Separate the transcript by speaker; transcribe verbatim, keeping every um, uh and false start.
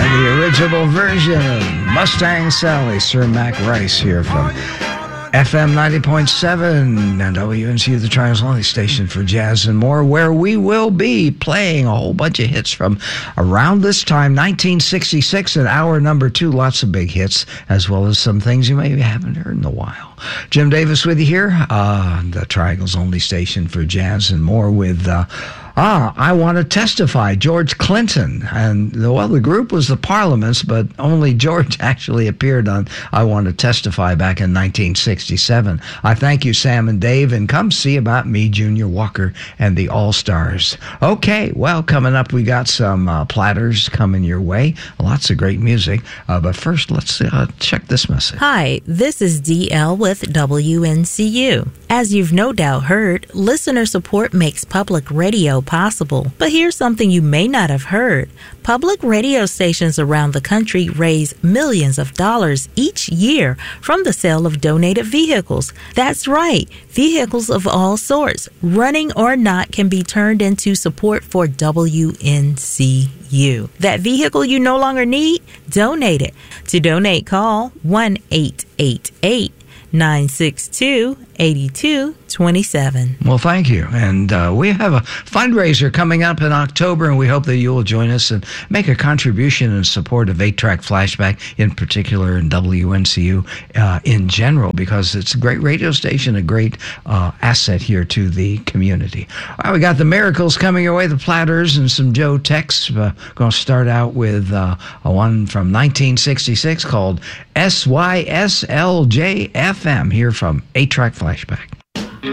Speaker 1: the original version of Mustang Sally, Sir Mac Rice here from F M ninety point seven and W N C U, the Triangle's only station for jazz and more, where we will be playing a whole bunch of hits from around this time, nineteen sixty-six, and hour number two. Lots of big hits, as well as some things you maybe haven't heard in a while. Jim Davis with you here, uh, the Triangle's only station for jazz and more, with uh, Ah, I Want to Testify, George Clinton. And, well, the group was the Parliaments, but only George actually appeared on I Want to Testify back in nineteen sixty-seven. I thank you, Sam and Dave, and come see about me, Junior Walker, and the All-Stars. Okay, well, coming up, we got some uh, platters coming your way. Lots of great music. Uh, but first, let's uh, check this message.
Speaker 2: Hi, this is D L with W N C U. As you've no doubt heard, listener support makes public radio possible. But here's something you may not have heard. Public radio stations around the country raise millions of dollars each year from the sale of donated vehicles. That's right, vehicles of all sorts, running or not, can be turned into support for W N C U. That vehicle you no longer need? Donate it. To donate, call one eight eight eight, nine six two, eight two two seven.
Speaker 1: Well, thank you. And uh, we have a fundraiser coming up in October, and we hope that you will join us and make a contribution in support of eight track Flashback in particular, and W N C U uh, in general, because it's a great radio station, a great uh, asset here to the community. All right, we got the Miracles coming your way, the Platters, and some Joe Tex. Uh, going to start out with uh, a one from nineteen sixty-six called S Y S L J F M here from eight track Flashback.